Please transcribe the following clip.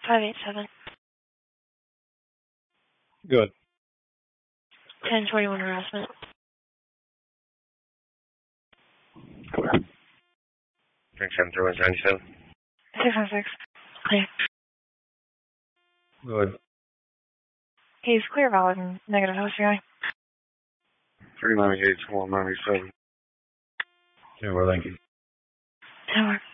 587. Good. 1021 harassment. Clear. 373-177. 616. Clear. Good. He's clear, valid, and negative. How's he going? 398-197. Yeah, well, thank you. 10 more.